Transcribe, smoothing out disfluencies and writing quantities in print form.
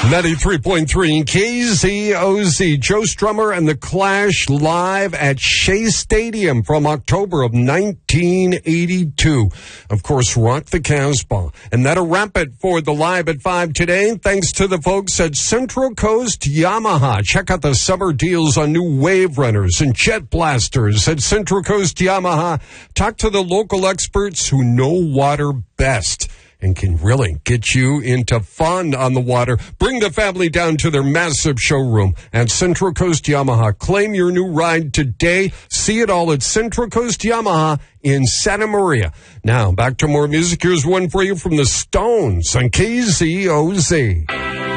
93.3 KZOZ. Joe Strummer and the Clash live at Shea Stadium from October of 1982. Of course, Rock the Casbah. And that'll wrap it for the Live at 5 today. Thanks to the folks at Central Coast Yamaha. Check out the summer deals on new Wave Runners and Jet Blasters at Central Coast Yamaha. Talk to the local experts who know water best and can really get you into fun on the water. Bring the family down to their massive showroom at Central Coast Yamaha. Claim your new ride today. See it all at Central Coast Yamaha in Santa Maria. Now, back to more music. Here's one for you from the Stones on KZOZ.